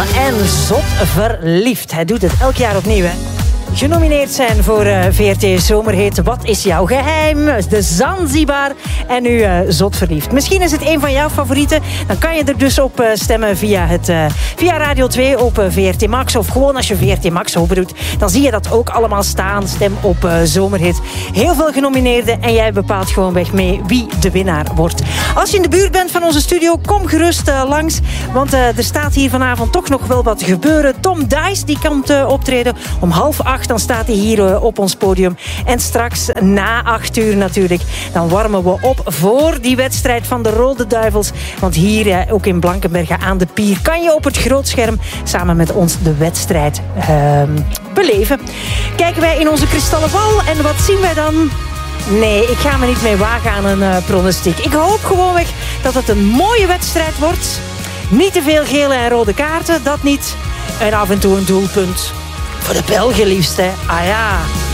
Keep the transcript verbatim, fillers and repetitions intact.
en Zot verliefd. Hij doet het elk jaar opnieuw, hè. Genomineerd zijn voor uh, V R T Zomerhit. Wat is jouw geheim? De Zanzibar. En nu uh, Zot verliefd. Misschien is het een van jouw favorieten. Dan kan je er dus op uh, stemmen via, het, uh, via Radio twee op uh, V R T Max. Of gewoon als je V R T Max open doet. Dan zie je dat ook allemaal staan. Stem op uh, Zomerhit. Heel veel genomineerden. En jij bepaalt gewoonweg mee wie de winnaar wordt. Als je in de buurt bent van onze studio, kom gerust uh, langs. Want uh, er staat hier vanavond toch nog wel wat gebeuren. Tom Dice die komt uh, optreden om half acht. Dan staat hij hier uh, op ons podium. En straks na acht uur natuurlijk. Dan warmen we op voor die wedstrijd van de Rode Duivels. Want hier uh, ook in Blankenberge aan de Pier kan je op het grootscherm samen met ons de wedstrijd uh, beleven. Kijken wij in onze kristallen bal en wat zien wij dan? Nee, ik ga me niet mee wagen aan een uh, pronostiek. Ik hoop gewoonweg dat het een mooie wedstrijd wordt. Niet te veel gele en rode kaarten, dat niet. En af en toe een doelpunt. Voor de Belgen liefst, hè. Ah ja.